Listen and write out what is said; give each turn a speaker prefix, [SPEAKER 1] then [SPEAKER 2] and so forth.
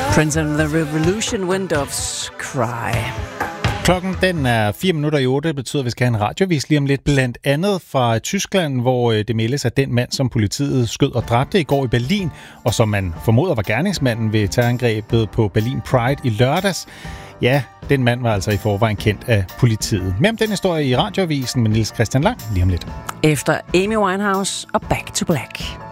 [SPEAKER 1] Prince and the Revolution, Windows Cry.
[SPEAKER 2] Klokken den er 8:04. Det betyder, at vi skal have en radiovis lige om lidt. Blandt andet fra Tyskland, hvor det meldes, at den mand, som politiet skød og dræbte i går i Berlin, og som man formoder var gerningsmanden ved terrorangrebet på Berlin Pride i lørdags, ja, den mand var altså i forvejen kendt af politiet. Mere om den historie i radioavisen med Niels Christian Lang lige om lidt.
[SPEAKER 1] Efter Amy Winehouse og Back to Black.